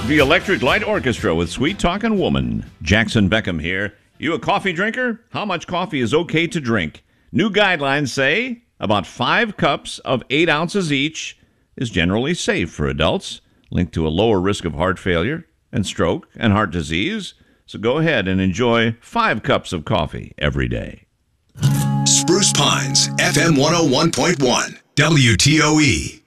The Electric Light Orchestra with Sweet Talkin' Woman. Jackson Beckham here. You a coffee drinker? How much coffee is okay to drink? New guidelines say about 5 cups of 8 ounces each is generally safe for adults, linked to a lower risk of heart failure and stroke and heart disease. So go ahead and enjoy 5 cups of coffee every day. Spruce Pines, FM 101.1, WTOE.